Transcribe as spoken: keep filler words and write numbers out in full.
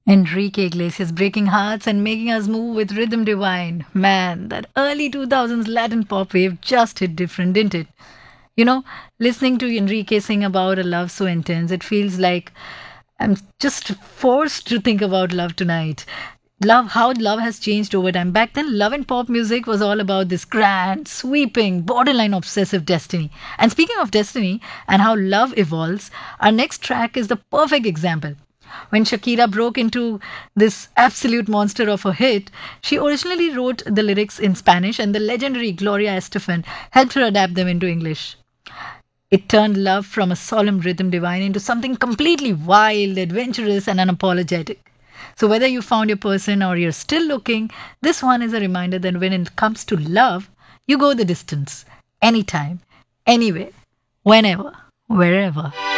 Enrique Iglesias breaking hearts and making us move with rhythm divine. Man, that early two thousands Latin pop wave just hit different, didn't it? You know, listening to Enrique sing about a love so intense, it feels like I'm just forced to think about love tonight. Love, how love has changed over time. Back then, love in pop music was all about this grand, sweeping, borderline obsessive destiny. And speaking of destiny and how love evolves, our next track is the perfect example. When Shakira broke into this absolute monster of a hit, she originally wrote the lyrics in Spanish, and the legendary Gloria Estefan helped her adapt them into English. It turned love from a solemn rhythm divine into something completely wild, adventurous, and unapologetic. So, whether you found your person or you're still looking, this one is a reminder that when it comes to love, you go the distance, anytime, anywhere, whenever, wherever.